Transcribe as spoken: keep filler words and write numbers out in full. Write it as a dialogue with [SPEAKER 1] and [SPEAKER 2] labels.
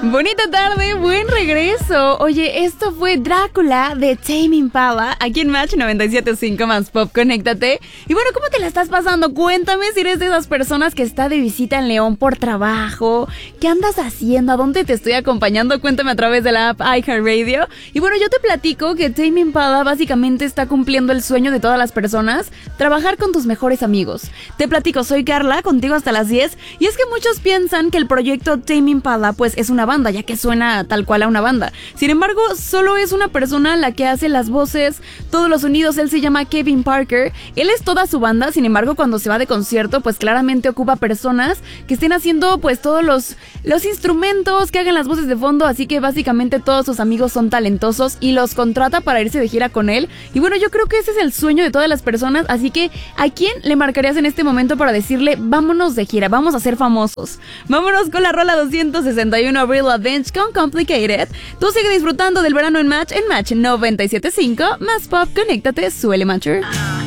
[SPEAKER 1] Bonita tarde, buen regreso. Oye, esto fue Drácula de Tame Impala, aquí en Match noventa y siete punto cinco más Pop, conéctate. Y bueno, ¿cómo te la estás pasando? Cuéntame si eres de esas personas que está de visita en León por trabajo. ¿Qué andas haciendo? ¿A dónde te estoy acompañando? Cuéntame a través de la app iHeartRadio. Y bueno, yo te platico que Tame Impala básicamente está cumpliendo el sueño de todas las personas, trabajar con tus mejores amigos. Te platico, soy Carla, contigo hasta las diez. Y es que muchos piensan que el proyecto Tame Impala pues es una banda, ya que suena tal cual a una banda. Sin embargo, solo es una persona la que hace las voces, todos los sonidos. Él se llama Kevin Parker. Él es toda su banda. Sin embargo, cuando se va de concierto, pues claramente ocupa personas que estén haciendo pues todos los, los instrumentos, que hagan las voces de fondo. Así que básicamente todos sus amigos son talentosos y los contrata para irse de gira con él. Y bueno, yo creo que ese es el sueño de todas las personas. Así que, ¿a quién le marcarías en este momento para decirle, vámonos de gira, vamos a ser famosos? Vámonos con la rola doscientos sesenta y uno, Avril Lavigne con Complicated. Tú sigue disfrutando del verano en Match, en Match noventa y siete punto cinco más Pop, conéctate, suele Matcher.